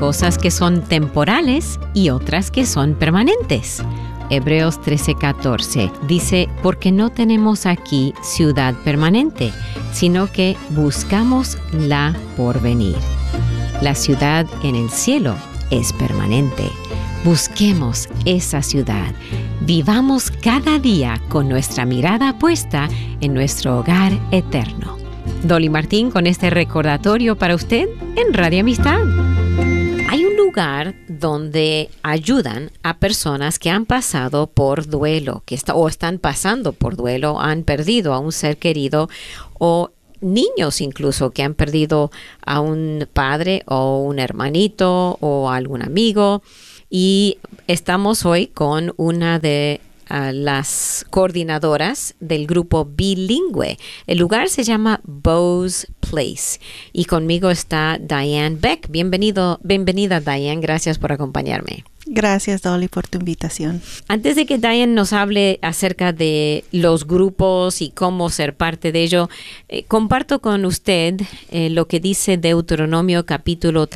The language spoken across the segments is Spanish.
cosas que son temporales y otras que son permanentes. Hebreos 13:14 dice, porque no tenemos aquí ciudad permanente, sino que buscamos la porvenir. La ciudad en el cielo es permanente. Busquemos esa ciudad. Vivamos cada día con nuestra mirada puesta en nuestro hogar eterno. Dolly Martín con este recordatorio para usted en Radio Amistad. Hay un lugar donde ayudan a personas que han pasado por duelo, o están pasando por duelo, han perdido a un ser querido, o niños incluso que han perdido a un padre o un hermanito o algún amigo. Y estamos hoy con una de las coordinadoras del grupo bilingüe. El lugar se llama Bo's Place y conmigo está Diane Beck. Bienvenida Diane, gracias por acompañarme. Gracias, Dolly, por tu invitación. Antes de que Diane nos hable acerca de los grupos y cómo ser parte de ello, comparto con usted lo que dice Deuteronomio capítulo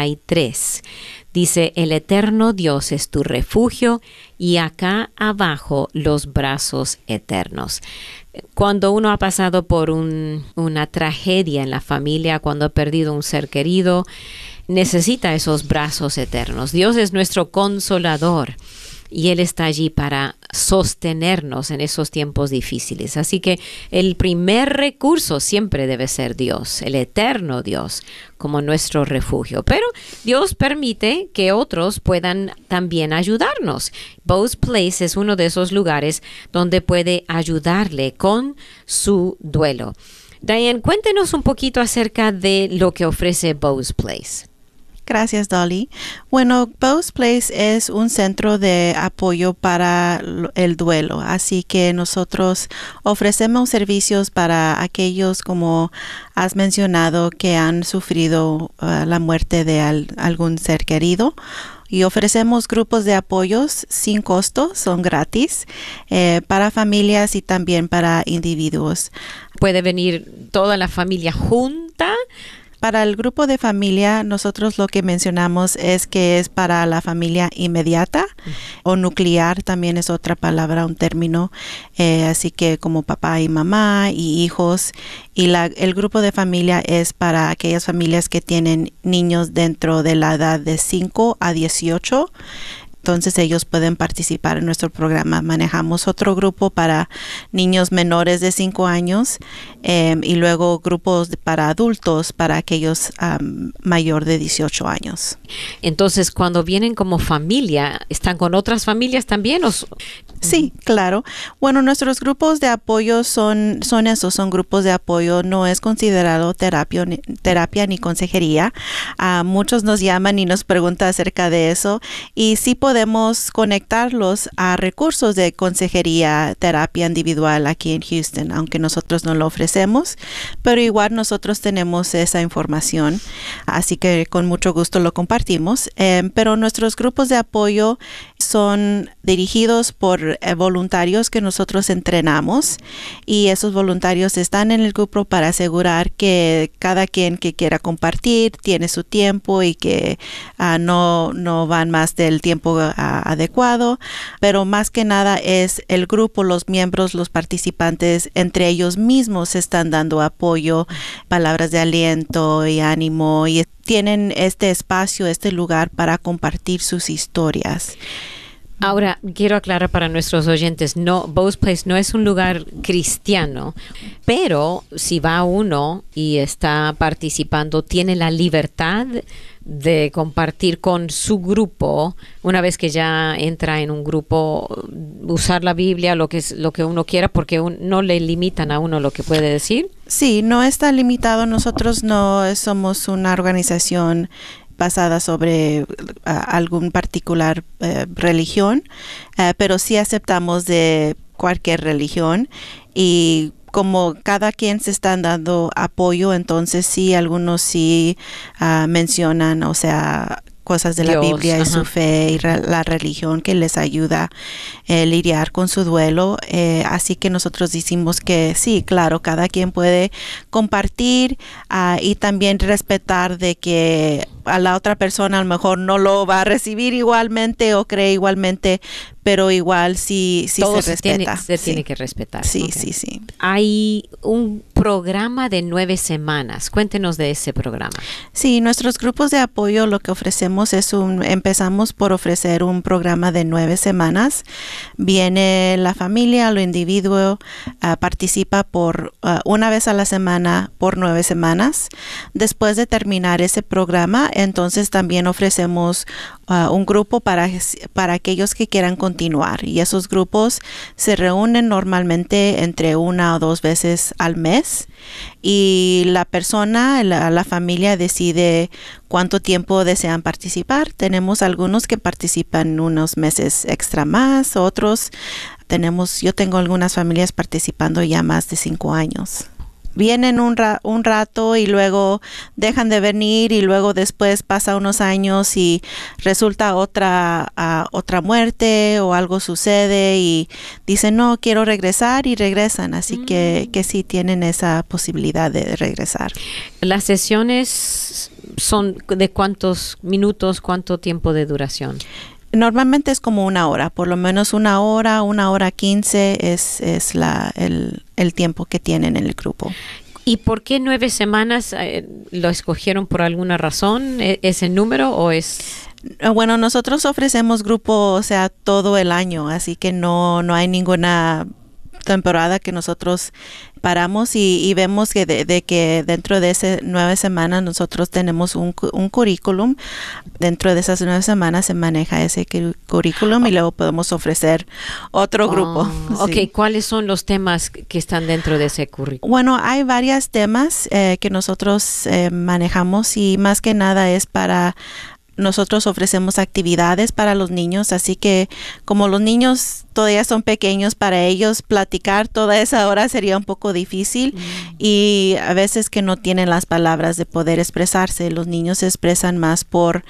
33. Dice, el eterno Dios es tu refugio y acá abajo los brazos eternos. Cuando uno ha pasado por una tragedia en la familia, cuando ha perdido un ser querido, necesita esos brazos eternos. Dios es nuestro consolador y Él está allí para sostenernos en esos tiempos difíciles. Así que el primer recurso siempre debe ser Dios, el eterno Dios, como nuestro refugio. Pero Dios permite que otros puedan también ayudarnos. Bo's Place es uno de esos lugares donde puede ayudarle con su duelo. Diane, cuéntenos un poquito acerca de lo que ofrece Bo's Place. Gracias, Dolly. Bueno, Bo's Place es un centro de apoyo para el duelo, así que nosotros ofrecemos servicios para aquellos, como has mencionado, que han sufrido la muerte de algún ser querido. Y ofrecemos grupos de apoyos sin costo, son gratis, para familias y también para individuos. ¿Puede venir toda la familia junta? Para el grupo de familia, nosotros lo que mencionamos es que es para la familia inmediata o nuclear, también es otra palabra, un término, así que como papá y mamá y hijos. Y el grupo de familia es para aquellas familias que tienen niños dentro de la edad de 5 a 18. Entonces ellos pueden participar en nuestro programa. Manejamos otro grupo para niños menores de 5 años y luego grupos para adultos para aquellos mayor de 18 años. Entonces, cuando vienen como familia, ¿están con otras familias también? Sí, claro. Bueno, nuestros grupos de apoyo son esos, son grupos de apoyo. No es considerado terapia ni consejería. Muchos nos llaman y nos preguntan acerca de eso y sí podemos conectarlos a recursos de consejería, terapia individual aquí en Houston, aunque nosotros no lo ofrecemos, pero igual nosotros tenemos esa información, así que con mucho gusto lo compartimos. Pero nuestros grupos de apoyo son dirigidos por voluntarios que nosotros entrenamos y esos voluntarios están en el grupo para asegurar que cada quien que quiera compartir tiene su tiempo y que no van más del tiempo adecuado, pero más que nada es el grupo, los miembros, los participantes entre ellos mismos están dando apoyo, palabras de aliento y ánimo y tienen este espacio, este lugar para compartir sus historias. Ahora, quiero aclarar para nuestros oyentes, Bo's Place no es un lugar cristiano, pero si va uno y está participando, tiene la libertad de compartir con su grupo, una vez que ya entra en un grupo, usar la Biblia, lo que uno quiera, porque no le limitan a uno lo que puede decir. Sí, no está limitado. Nosotros no somos una organización basada sobre algún particular religión, pero sí aceptamos de cualquier religión y como cada quien se están dando apoyo, entonces sí, algunos sí mencionan, o sea, cosas de la Dios, Biblia y ajá. su fe y la religión que les ayuda a lidiar con su duelo. Así que nosotros decimos que sí, claro, cada quien puede compartir y también respetar de que a la otra persona a lo mejor no lo va a recibir igualmente o cree igualmente, pero igual sí Todo se respeta. se Sí. tiene que respetar. Sí, Ok. sí. Hay un programa de 9 semanas. Cuéntenos de ese programa. Sí, nuestros grupos de apoyo lo que ofrecemos es empezamos por ofrecer un programa de 9 semanas. Viene la familia, lo individuo, participa por una vez a la semana por 9 semanas. Después de terminar ese programa, entonces también ofrecemos un grupo para aquellos que quieran continuar, y esos grupos se reúnen normalmente entre 1 o 2 veces al mes, y la persona, la familia decide cuánto tiempo desean participar. Tenemos algunos que participan unos meses extra más, otros yo tengo algunas familias participando ya más de 5 años. Vienen un rato y luego dejan de venir, y luego después pasa unos años y resulta otra muerte o algo sucede y dicen no, quiero regresar, y regresan. Así que sí tienen esa posibilidad de regresar. ¿Las sesiones son de cuántos minutos, cuánto tiempo de duración? Normalmente es como 1 hora, por lo menos 1 hora, 1 hora 15 es el tiempo que tienen en el grupo. ¿Y por qué 9 semanas? ¿Lo escogieron por alguna razón? ¿Ese número o es...? Bueno, nosotros ofrecemos grupo, o sea, todo el año, así que no hay ninguna temporada que nosotros paramos, y vemos que de que dentro de esas 9 semanas nosotros tenemos un currículum. Dentro de esas 9 semanas se maneja ese currículum y luego podemos ofrecer otro grupo. Sí. Ok, ¿cuáles son los temas que están dentro de ese currículum? Bueno, hay varios temas que nosotros manejamos, y más que nada es para... Nosotros ofrecemos actividades para los niños, así que como los niños todavía son pequeños, para ellos platicar toda esa hora sería un poco difícil, y a veces que no tienen las palabras de poder expresarse. Los niños se expresan más por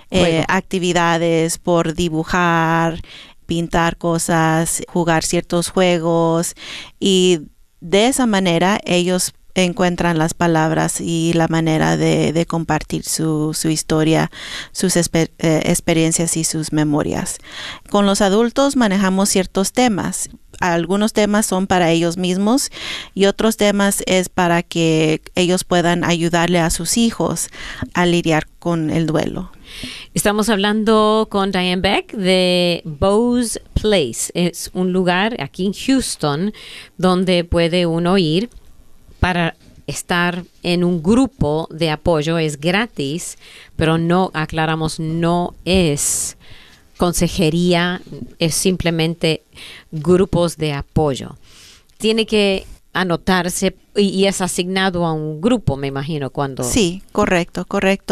actividades, por dibujar, pintar cosas, jugar ciertos juegos, y de esa manera ellos encuentran las palabras y la manera de compartir su historia, sus experiencias y sus memorias. Con los adultos manejamos ciertos temas. Algunos temas son para ellos mismos y otros temas es para que ellos puedan ayudarle a sus hijos a lidiar con el duelo. Estamos hablando con Diane Beck de Beau's Place. Es un lugar aquí en Houston donde puede uno ir para estar en un grupo de apoyo. Es gratis, pero no, aclaramos, no es consejería, es simplemente grupos de apoyo. Tiene que anotarse y es asignado a un grupo, me imagino, cuando... Sí, correcto.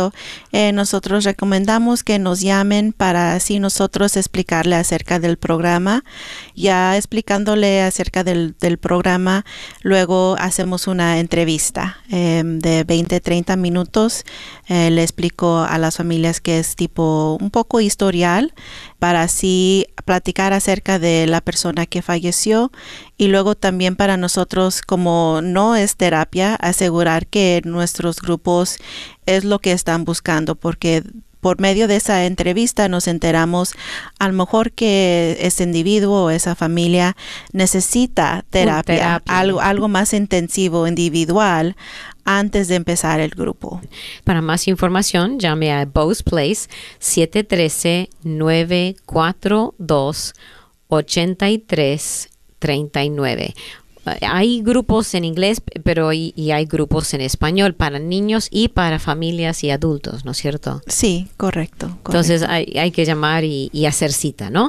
Nosotros recomendamos que nos llamen para así nosotros explicarle acerca del programa. Ya explicándole acerca del programa, luego hacemos una entrevista de 20-30 minutos. Le explico a las familias que es tipo un poco historial, para así platicar acerca de la persona que falleció, y luego también para nosotros, como no es terapia, asegurar que nuestros grupos es lo que están buscando, porque por medio de esa entrevista nos enteramos a lo mejor que ese individuo o esa familia necesita terapia. Algo más intensivo, individual, antes de empezar el grupo. Para más información, llame a Beau's Place 713-942-8339. Hay grupos en inglés, pero y hay grupos en español para niños y para familias y adultos, ¿no es cierto? Sí, correcto. Entonces hay que llamar y hacer cita, ¿no?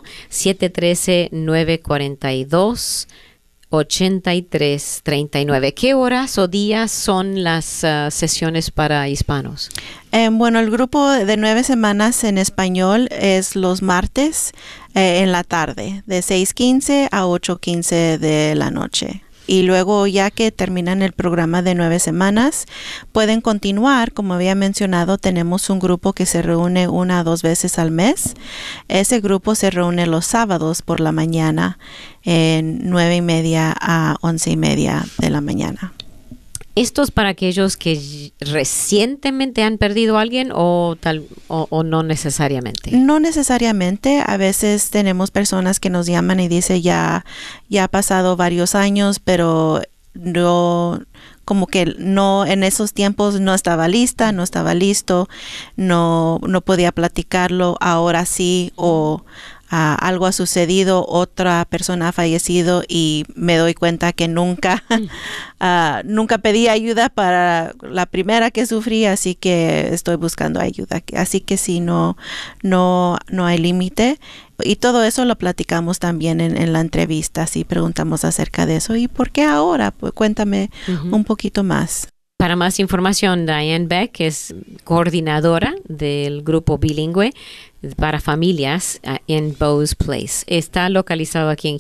713-942-8339. ¿Qué horas o días son las sesiones para hispanos? Bueno, el grupo de 9 semanas en español es los martes en la tarde, de 6:15 a 8:15 de la noche. y luego ya que terminan el programa de 9 semanas, pueden continuar. Como había mencionado, tenemos un grupo que se reúne 1 a 2 veces al mes. Ese grupo se reúne los sábados por la mañana en 9:30 a 11:30 de la mañana. ¿Esto es para aquellos que recientemente han perdido a alguien o no necesariamente? No necesariamente. A veces tenemos personas que nos llaman y dicen ya ha pasado varios años, pero no, como que no, en esos tiempos no estaba lista, no estaba listo, no podía platicarlo, ahora sí, o algo ha sucedido, otra persona ha fallecido y me doy cuenta que nunca pedí ayuda para la primera que sufrí, así que estoy buscando ayuda. Así que sí, no hay límite. Y todo eso lo platicamos también en la entrevista, sí, preguntamos acerca de eso. ¿Y por qué ahora? Pues cuéntame un poquito más. Para más información, Diane Beck es coordinadora del grupo bilingüe para familias en Bowes Place. Está localizado aquí en